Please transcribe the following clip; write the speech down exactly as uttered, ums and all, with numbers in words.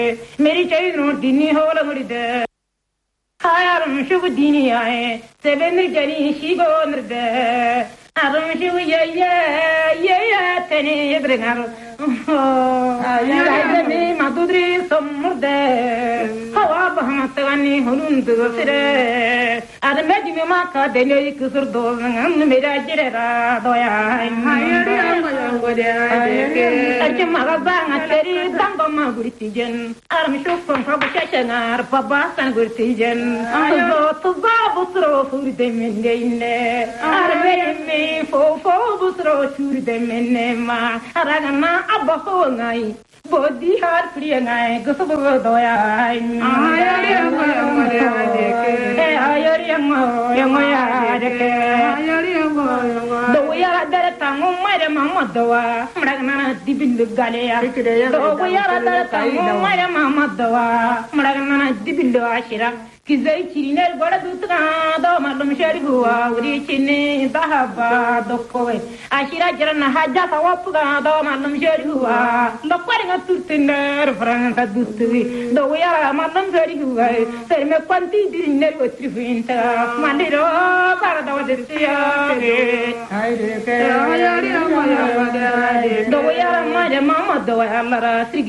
मेरी चाहिए नो दिनी हो लंगड़ी दे आयारम शुभ दिनी आए सेवेंद्र जनी शिगो नृदे आरम शुभ ये ये ये ये तेने ब्रेगारो आयारम में माधुरी समृद्धे हवा बहमत वानी हुनुंद सिरे आदम में जिम्मे माँ का देने एक सुर दो मेरा जिरेरा दोया आयारी आंगोले आये अर्चे मगा बांग तेरी दांगो मा गुर्तिजन आरम शुभ पंपा शशनार पबा सन गुर्तिजन आयो तो बाबू सरो फुर्दे मिले इन्ने आरमे में फो फो बुसरो फुर्दे मिले मा अरगना अब हो ngai bodi har priya ngai gusu doya ayari amo deke ayari amo amo ya deke ayari amo doya dara tangu mare mama doa mragna dibil gale ya doya dara tangu mare mama doa mragna dibil ashira kizai chiriner goda dutra do malum sharbuwa uri chini dahaba dokkowe ashira jarana haja sawapga do malum sharbuwa lokwari ngaturtiner franga dustri do yara malum sharbuwa serme kwanti dinner gotrifinta mandiro para do desiya ayre ke ayari amaya do yara mama do Allah